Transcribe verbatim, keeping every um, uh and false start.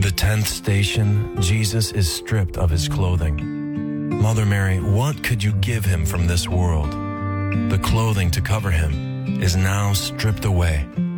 the tenth station, Jesus is stripped of his clothing. Mother Mary, what could you give him from this world? The clothing to cover him is now stripped away.